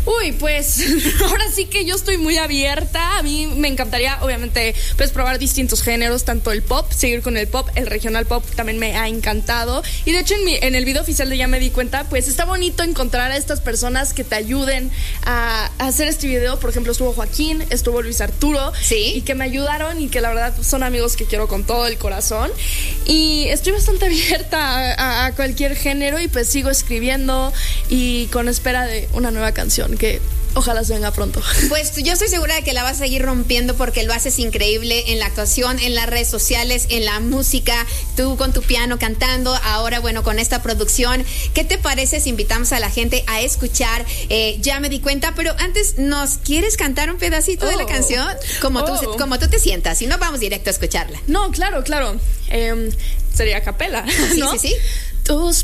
Uy, pues ahora sí que yo estoy muy abierta. A mí me encantaría, obviamente, pues probar distintos géneros, tanto el pop, seguir con el pop, el regional pop también me ha encantado. Y de hecho en el video oficial de Ya Me Di Cuenta, pues está bonito encontrar a estas personas que te ayuden a hacer este video. Por ejemplo, estuvo Joaquín, estuvo Luis Arturo, ¿sí? Y que me ayudaron y que la verdad son amigos que quiero con todo el corazón. Y estoy bastante abierta a cualquier género y pues sigo escribiendo y con espera de una nueva canción que ojalá se venga pronto. Pues yo estoy segura de que la vas a seguir rompiendo porque lo haces increíble en la actuación, en las redes sociales, en la música, tú con tu piano cantando, ahora bueno con esta producción. ¿Qué te parece si invitamos a la gente a escuchar Ya Me Di Cuenta? Pero antes, ¿nos quieres cantar un pedacito de la canción? Como tú te sientas, si no vamos directo a escucharla. No, claro. Sería a capela, ¿no? Sí. Tus